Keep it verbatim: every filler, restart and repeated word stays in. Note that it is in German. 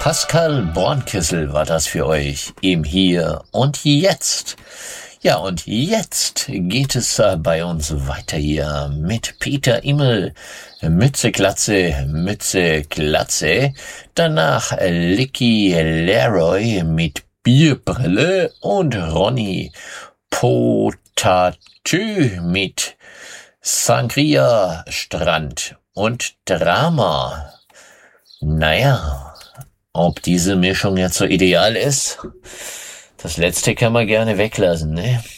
Pascal Bornkessel war das für euch im Hier und Jetzt. Ja, und jetzt geht es äh, bei uns weiter hier mit Peter Immel, Mütze Glatze, Mütze Glatze. Danach äh, Licky Leroy mit Bierbrille und Ronny Potatü mit Sangria Strand und Drama. Naja, ob diese Mischung jetzt so ideal ist, das letzte kann man gerne weglassen, ne?